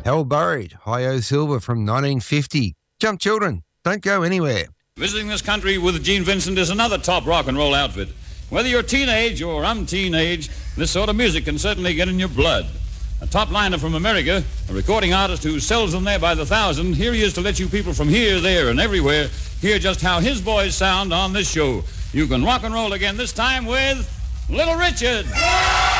Hell Buried, Hi-O Silver from 1950. Jump Children, don't go anywhere. Visiting this country with Gene Vincent is another top rock and roll outfit. Whether you're teenage or I'm teenage, this sort of music can certainly get in your blood. A top liner from America, a recording artist who sells them there by the thousand. Here he is to let you people from here, there, and everywhere hear just how his boys sound on this show. You can rock and roll again, this time with Little Richard.